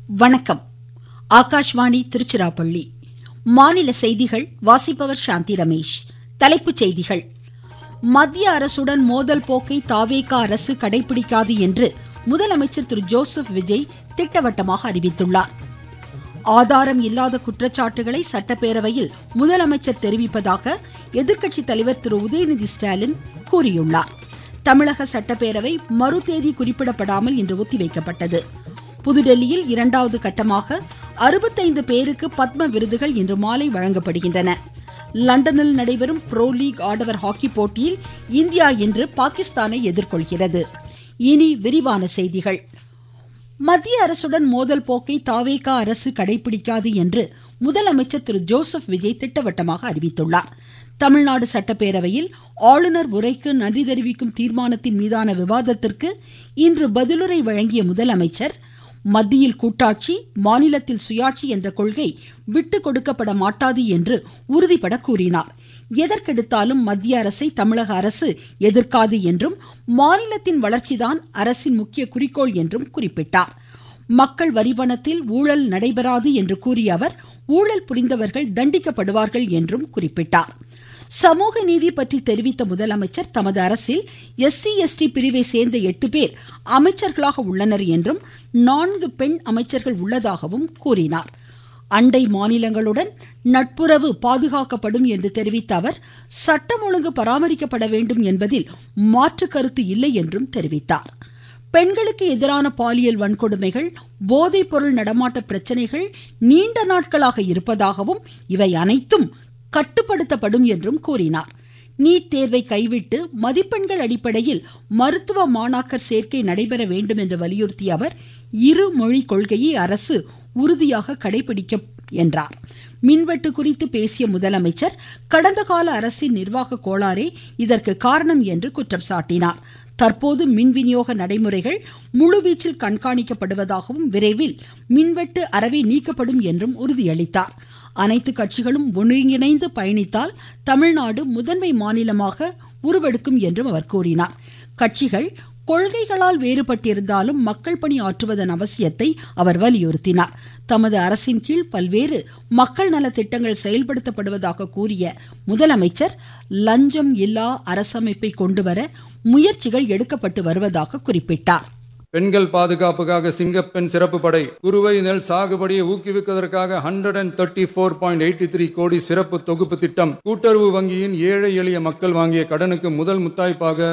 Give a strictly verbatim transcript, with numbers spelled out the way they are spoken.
வணக்கம். ஆகாஷ்வாணி திருச்சிராப்பள்ளி. மாநில செய்திகள் வாசிப்பவர் சாந்தி ரமேஷ். தலைப்புச் செய்திகள். மத்திய அரசுடன் மோதல் போக்கை தாவேகா அரசு கடைபிடிக்காது என்று முதலமைச்சர் திரு ஜோசப் விஜய் திட்டவட்டமாக அறிவித்துள்ளார். ஆதாரம் இல்லாத குற்றச்சாட்டுகளை சட்டப்பேரவையில் முதலமைச்சர் தெரிவிப்பதாக எதிர்க்கட்சித் தலைவர் திரு உதயநிதி ஸ்டாலின் கூறியுள்ளார். தமிழக சட்டப்பேரவை மறு தேதி குறிப்பிடப்படாமல் இன்று ஒத்திவைக்கப்பட்டது. புதுடெல்லியில் இரண்டாவது கட்டமாக அறுபத்தைந்து பேருக்கு பத்ம விருதுகள் இன்று மாலை வழங்கப்படுகின்றன. லண்டனில் நடைபெறும் புரோ லீக் ஆடவர் ஹாக்கி போட்டியில் இந்தியா இன்று பாகிஸ்தானை எதிர்கொள்கிறது. இனி விரிவான செய்திகள். மத்திய அரசுடன் மோதல் போக்கை தாவேகா அரசு கடைபிடிக்காது என்று முதலமைச்சர் திரு ஜோசப் விஜய் திட்டவட்டமாக அறிவித்துள்ளார். தமிழ்நாடு சட்டப்பேரவையில் ஆளுநர் உரைக்கு நன்றி தெரிவிக்கும் தீர்மானத்தின் மீதான விவாதத்திற்கு இன்று பதிலுரை வழங்கிய முதலமைச்சர், மத்தியில் கூட்டாட்சி, மாநிலத்தில் சுயாட்சி என்ற கொள்கை விட்டு கொடுக்கப்பட மாட்டாது என்று உறுதிபட கூறினார். எதற்கெடுத்தாலும் மத்திய அரசை தமிழக அரசு எதிர்க்காது என்றும், மாநிலத்தின் வளர்ச்சிதான் அரசின் முக்கிய குறிக்கோள் என்றும் குறிப்பிட்டார். மக்கள் வரிபணத்தில் ஊழல் நடைபெறாது என்று கூறிய அவர், ஊழல் புரிந்தவர்கள் தண்டிக்கப்படுவார்கள் என்றும் குறிப்பிட்டார். சமூக நீதி பற்றி தெரிவித்த முதலமைச்சர், தமது அரசில் எஸ்சி எஸ்டி பிரிவை சேர்ந்த எட்டு பேர் அமைச்சர்களாக உள்ளனர் என்றும், நான்கு பெண் அமைச்சர்கள் உள்ளதாகவும் கூறினார். அண்டை மாநிலங்களுடன் நட்புறவு பாதுகாக்கப்படும் என்று தெரிவித்த அவர், சட்டம் ஒழுங்கு பராமரிக்கப்பட வேண்டும் என்பதில் மாற்று கருத்து இல்லை என்றும் தெரிவித்தார். பெண்களுக்கு எதிரான பாலியல் வன்கொடுமைகள், போதைப் பொருள் நடமாட்ட பிரச்சனைகள் நீண்ட நாட்களாக இருப்பதாகவும், இவை அனைத்தும் கட்டுப்படுத்தப்படும் என்றும் கூறினார். நீட் தேர்வை கைவிட்டு மதிப்பெண்கள் அடிப்படையில் மருத்துவ மாணாக்கர் சேர்க்கை நடைபெற வேண்டும் என்று வலியுறுத்திய அவர், இரு மொழி கொள்கையை அரசு உறுதியாக கடைபிடிக்கும் என்றார். மின்வெட்டு குறித்து பேசிய முதலமைச்சர், கடந்த கால அரசின் நிர்வாக கோளாறே இதற்கு காரணம் என்று குற்றம் சாட்டினார். தற்போது மின் விநியோக நடைமுறைகள் முழுவீச்சில் கண்காணிக்கப்படுவதாகவும், விரைவில் மின்வெட்டு அறவே நீக்கப்படும் என்றும் உறுதியளித்தார். அனைத்து கட்சிகளும் ஒருங்கிணைந்து பயணித்தால் தமிழ்நாடு முதன்மை மாநிலமாக உருவெடுக்கும் என்றும் அவர் கூறினார். கட்சிகள் கொள்கைகளால் வேறுபட்டிருந்தாலும் மக்கள் பணி ஆற்றுவதன் அவசியத்தை அவர் வலியுறுத்தினார். தமது அரசின் கீழ் பல்வேறு மக்கள் நல திட்டங்கள் செயல்படுத்தப்படுவதாக கூறிய முதலமைச்சர், லஞ்சம் இல்லா அரசமைப்பை கொண்டுவர முயற்சிகள் எடுக்கப்பட்டு வருவதாக குறிப்பிட்டார். பெண்கள் பாதுகாப்புக்காக சிங்கப்பெண் சிறப்பு படை, குறுவை நெல் சாகுபடியை ஊக்குவிப்பதற்காக hundred and thirty four point eighty three கோடி சிறப்பு தொகுப்பு திட்டம், கூட்டுறவு வங்கியின் ஏழை எளிய மக்கள் வாங்கிய கடனுக்கு முதல் முத்தாய்ப்பாக